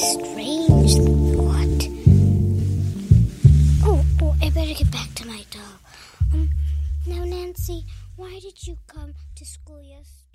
Strange thought. Oh, I better get back to my doll. Now, Nancy, why did you come to school yesterday?